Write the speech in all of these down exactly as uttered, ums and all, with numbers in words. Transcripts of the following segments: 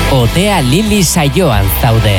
Otea Lili saioan zaude.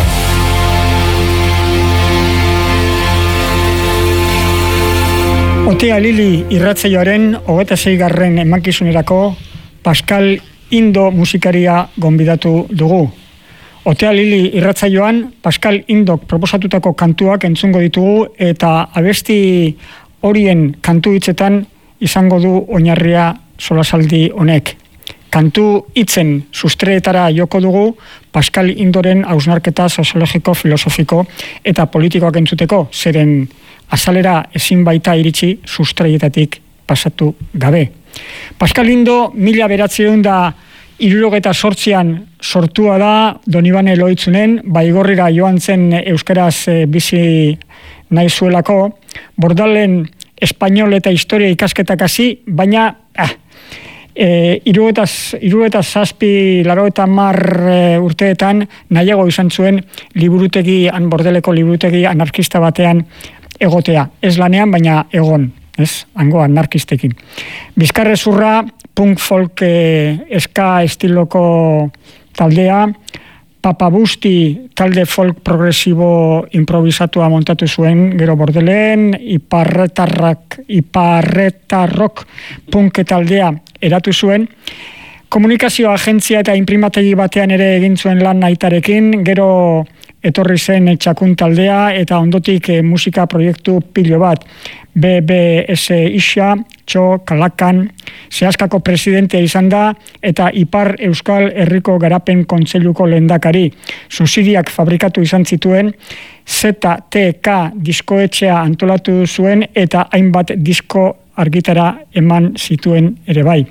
Otea Lili irratsaioaren hogeita seigarren emakizunerako Pascal Indo musikaria gonbidatu dugu. Otea Lili irratsaioan Pascal Indok proposatutako kantuak entzungo ditugu eta abesti horien kantu hitzetan izango du oinarria solasaldi honek. Kantu hitzen sustreetara joko dugu Pascal Indoren hausnarketa soziologiko, filosofiko eta politikoak entzuteko, zeren azalera ezin baita iritsi sustreietatik pasatu gabe. Pascal Indo mila bederatziehun da hirurogeta zortzian sortua da Donibane Loitzunen, baigorrira joan zen euskaraz bizi nahi zuelako, Bordalen espainol eta historia ikasketak hasi, baina ah, E, irurogeta zazpi, laurogeita hamar e, urteetan nahiago izan zuen liburutegi, han Bordeleko liburutegi anarkista batean egotea. Ez lanean, baina egon, ez, hango anarkistekin. Bizkarrezurra, punk folk e, eska estiloko taldea, Papabusti talde folk progresibo improvisatua montatu zuen gero Bordelen, iparretarrak, iparretarrok punk taldea eratu zuen. Komunikazio agentzia eta imprimategi batean ere egin zuen lan naitarekin, gero etorri zen txakun taldea eta ondotik e, musika proiektu pilo bat. B B S Isa, Txo, Kalakan, Zehaskako presidentea izan da eta Ipar Euskal Herriko Garapen Kontseiluko lehendakari. Subsidiak fabrikatu izan zituen, Z T K diskoetxea antolatu zuen eta hainbat disko argitara eman zituen ere bai.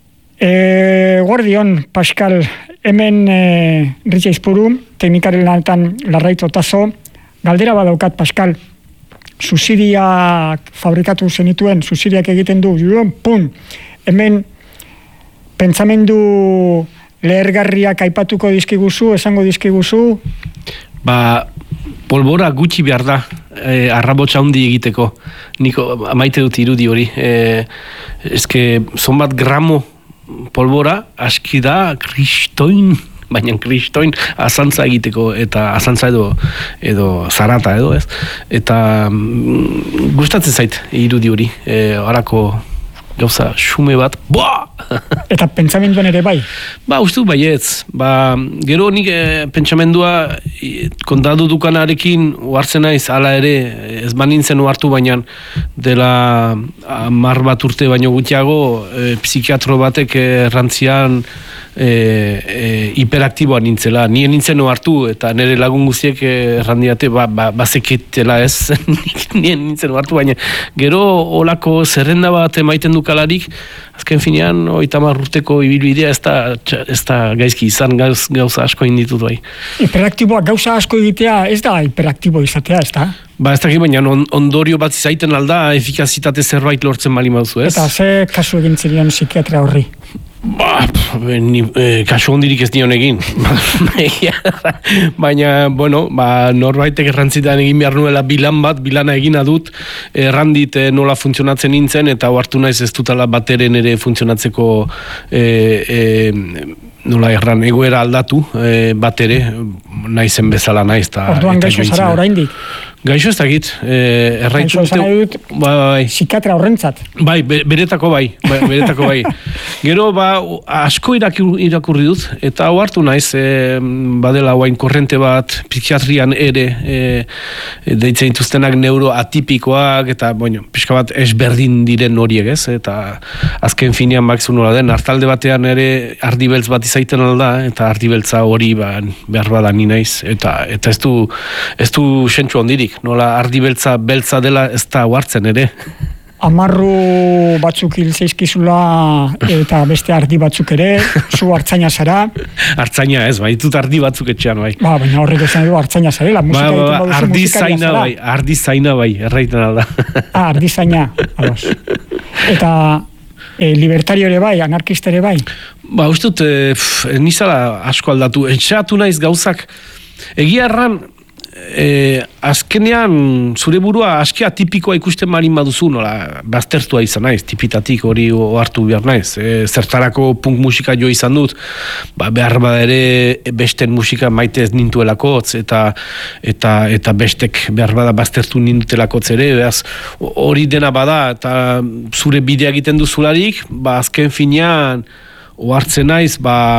E, Guardion, Pascal, hemen e, Ritxe Izpuru, teknikaren lanetan Larraitz Otazo, galdera badaukat, Pascal, subsidiak fabrikatu zenituen, subsidiak egiten du, pum, hemen pentsamendu lehergarriak aipatuko dizkiguzu, esango dizkiguzu? Ba, polbora gutxi behar da, e, arrabotsa handi egiteko, niko maite dut irudi hori, e, eske zonbat gramo polbora aski da kristoin, baina kristoin azantza egiteko eta azantza edo edo zarata edo, ez? Eta mm, gustatzen zait irudi hori, e, harako gauza xume bat, boa! Eta pentsamenduan ere bai? Ba, uste dut baietz. Ba, gero nik e, pentsamendua e, kontatu dukanarekin uartzen naiz, hala ere, ez banintzen uartu, baina dela hamar bat urte baino gutxiago, e, psikiatro batek errantzian e, e, hiperaktiboa nintzela. Nien nintzen uartu, eta nire lagun guztiek errandiate, ba, ba, bazeketela ez, nien nintzen uartu, baina gero olako zerrenda bat emaiten dukalarik, azken finean, oita marrurteko ibilbidea ez da, ez da gaizki izan gauz, gauza asko inditut bai. Hiperaktiboa gauza asko egitea ez da hiperaktibo izatea, ez da? Ba, ez dakit, baina on, ondorio bat izaiten alda, efikazitate zerbait lortzen bali mauzu, ez? Eta ze kasu egin zirion psikiatra horri? Ba, ni, e, kasu hondirik ez nion egin. Baina, bueno, ba, norbaitek errantzitan egin behar nuela bilan bat, bilana egina dut, errandit e, nola funtzionatzen nintzen, eta oartu naiz ez dutala bateren ere funtzionatzeko e, e, nola erran egoera aldatu e, batere, naizen bezala naiz. Ta, orduan gaixo zara oraindik? Gaixo ez dakit, eh, erraitu dute... Dut, bai, bai. Psikiatra horrentzat. Bai, beretako bai, bai, beretako bai. Gero, ba, asko irakurri, irakurri dut, eta ohartu naiz, eh, badela guain korrente bat, psikiatrian ere, eh, deitzen dituztenak neuroatipikoak, eta, bueno, pixka bat esberdin diren horiek, ez? Eta azken finean bakzu nola den, hartalde batean ere ardibeltz bat izaiten alda, eta ardibeltza hori ba, behar badan ni naiz, eta, eta ez du, ez du sentsu ondirik. Nola ardi beltza, beltza dela ez da huartzen ere. Amarru batzuk hil zeizkizula eta beste ardi batzuk ere, zu hartzaina zara. Hartzaina ez, bai, ditut ardi batzuk etxean, bai. Ba, baina horrek esan edo hartzaina zarela, musika ba, ba, egiten baduzu ardi musikaria zaina zara. Bai, ardi zaina bai, erraiten alda. Ah, ardi zaina, ados. Eta e, libertario ere bai, anarkista ere bai. Ba, uste dut, e, nizala asko aldatu, etxeatu naiz gauzak, egia erran, e, azkenean zure burua aski atipikoa ikusten marin baduzu, nola, baztertua izan naiz, tipitatik hori ohartu behar naiz. E, zertarako punk musika jo izan dut, ba, behar bada ere besten musika maite ez nintuelakotz, eta, eta, eta bestek behar bada baztertu nintuelakotz ere, behaz, hori dena bada, eta zure bidea egiten duzularik, ba, azken finean, ohartzen naiz, ba,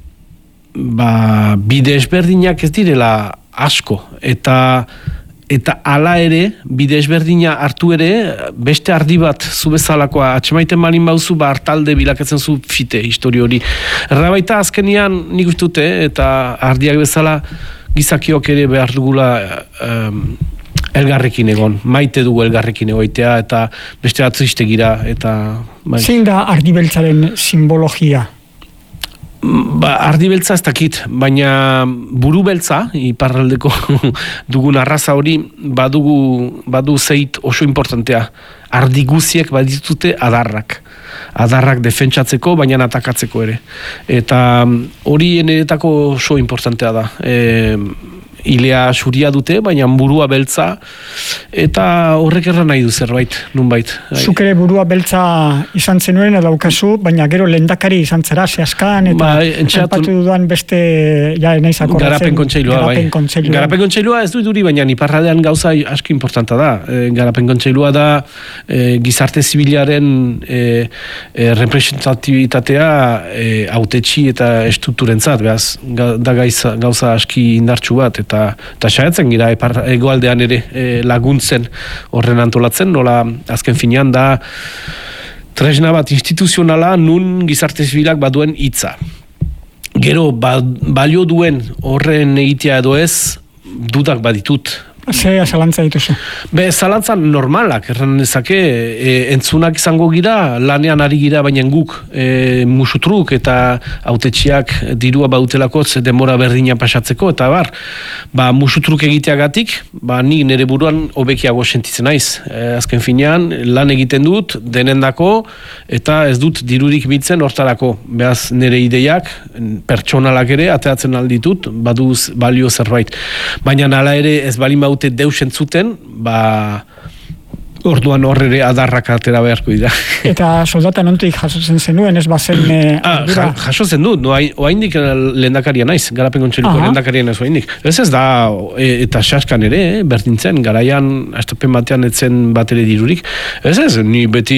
ba, bide ezberdinak ez direla asko, eta eta hala ere, bide ezberdina hartu ere, beste ardi bat zu bezalakoa atxemaiten malin bauzu, ba hartalde bilakatzen zu fite histori hori. Errabaita azkenian nik uste dute, eta ardiak bezala gizakiok ere behar dugula um, elgarrekin egon, maite dugu elgarrekin egoitea, eta beste atziztegira, eta... Bai. Zein da ardi beltzaren simbologia? Ba, ardi beltza ez dakit, baina buru beltza, iparraldeko dugun arraza hori, badugu, badu zeit oso importantea. Ardi guziek baditute adarrak. Adarrak defentsatzeko, baina atakatzeko ere. Eta hori eneretako oso importantea da. E, ilea xuria dute, baina burua beltza, eta horrek erran nahi du zerbait, nunbait. Zuk ere burua beltza izan zenuen daukazu, baina gero lehendakari izan zera, zehazkan, eta ba, enpatu dudan beste, ja, nahiz akordatzen. Garapen kontseilua, bai. Kontseilua. Garapen kontseilua ez du duri, baina iparraldean gauza aski importanta da. E, garapen kontseilua da e, gizarte zibilaren e, e, representatibitatea e, autetxi eta estrukturentzat, behaz, da gaiza, gauza aski indartsu bat, eta eta saiatzen gira hegoaldean ere e, laguntzen horren antolatzen, nola azken finean da tresna bat instituzionala nun gizarte zibilak baduen hitza. Gero ba, balio duen horren egitea edo ez, dudak baditut. Ze zalantza dituzu? Be, zalantza normalak, erran dezake, e, entzunak izango gira, lanean ari gira, baina guk e, musutruk eta autetxiak dirua bautelakotz demora berdina pasatzeko, eta bar, ba, musutruk egiteagatik, ba, ni nire buruan hobekiago sentitzen naiz. E, azken finean, lan egiten dut, denendako, eta ez dut dirurik bitzen hortarako. Beaz, nire ideiak, pertsonalak ere, ateatzen alditut, baduz balio zerbait. Baina nala ere ez balin bau deus entzuten, ba, orduan horre adarrak atera beharko dira. Eta soldata nontik jasotzen zenuen, ez bazen... E, ah, ja, jasotzen dut, no, oaindik lehendakaria naiz, garapen kontseiloko lehendakaria naiz oaindik. Ez ez da, e, eta saskan ere, eh, berdintzen, garaian, astapen batean etzen bat ere dirurik. Ez ez, ni beti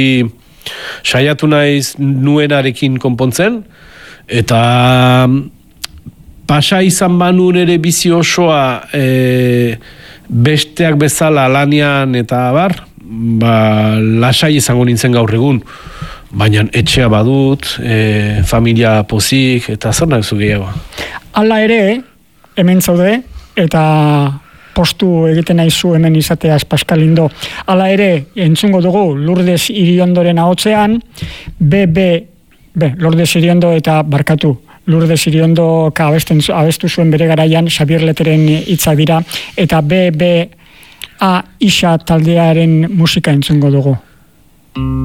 saiatu naiz nuenarekin konpontzen, eta... Pasa izan banun ere bizi osoa e, besteak bezala lanian eta bar, ba, lasai izango nintzen gaur egun. Baina etxea badut, e, familia pozik, eta zer nahi zu gehiago. Hala ere, hemen zaude, eta postu egiten naizu hemen izateaz Pascal Indo. Hala ere, entzungo dugu Lourdes Iriondoren ahotsean, B B, B, Lourdes Iriondo eta barkatu, Lourdes Iriondo abesten, abestu zuen bere garaian Xabier Leteren hitza dira, eta B B A Isa taldearen musika entzungo dugu.